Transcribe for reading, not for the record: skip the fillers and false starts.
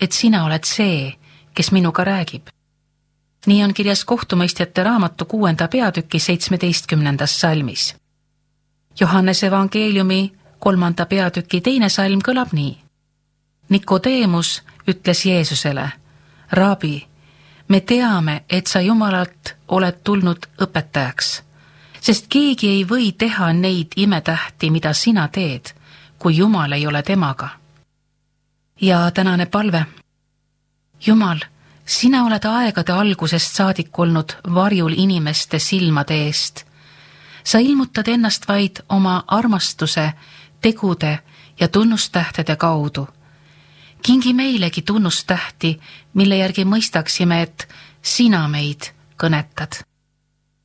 et sina oled see, kes minuga räägib. Nii on kirjas kohtumõistjate raamatu 6. peatüki 17. salmis. Johannese evangeeliumi 3. peatüki 2. salm kõlab nii. Nikodeemus ütles Jeesusele, Rabi, me teame, et sa Jumalalt oled tulnud õpetajaks, sest keegi ei või teha neid imetähti, mida sina teed, kui Jumal ei ole temaga. Ja tänane palve. Jumal, sina oled aegade algusest saadik olnud varjul inimeste silmade eest. Sa ilmutad ennast vaid oma armastuse, tegude ja tunnustähtede kaudu. Kingi meilegi tunnustähti, mille järgi mõistaksime, et sina meid kõnetad.